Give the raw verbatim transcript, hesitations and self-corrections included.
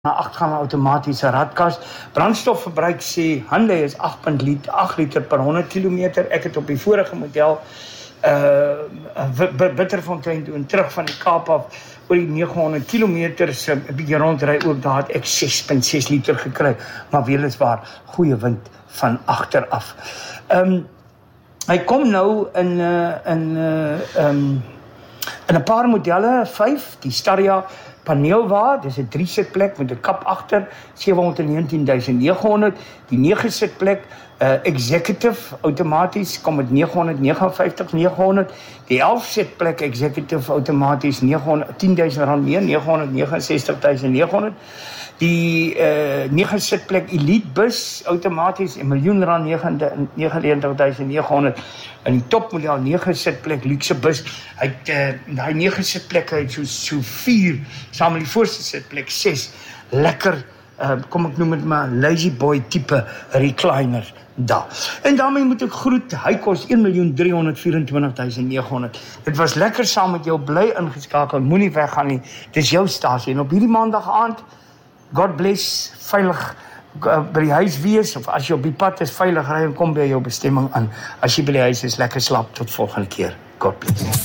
'n agtgang outomatiese radkas. Brandstofverbruik sê Hyundai is agt liter per honderd kilometer. Ek het op die vorige model uh Bitterfontein toe en terug van die Kaap af oor die nege honderd kilometer se 'n bietjie rondry ook, daar het ek ses komma ses liter gekry, maar weliswaar goeie wind van agter af. Ehm um, hy kom nou in uh, in uh, um, in 'n paar modelle, vyf, die Staria paneelwa, dis 'n drie sitplek met 'n kap agter, sewehonderdnegentienduisend negehonderd, die nege sitplek uh, executive outomaties kom met negenhonderdnegenenvyftig negehonderd, die elf sitplek executive outomaties tienduisend rand meer, negenhonderdnegenensestigduisend negehonderd, die uh, nege sitplek elite bus outomaties 'n miljoen rand negenennegentigduisend negehonderd, in die topmodel nege sitplek luxe bus, hy het uh, daai nege sitplekke het so so vier saam met die voorste sitplek ses lekker uh, kom ek noem dit maar lazy boy tipe recliner daar. En daarmee moet ek groet, hy kos een miljoen driehonderdvyerentwintigduisend negehonderd. Dit was lekker saam met jou, bly ingeskakel, moenie weggaan nie. Dis jou stasie en op hierdie maandag aand, God bless, veilig uh, by die huis wees, of as jy op die pad is, veilig ry en kom by jou bestemming aan. As jy by die huis is, lekker slaap, tot volgende keer. God bless.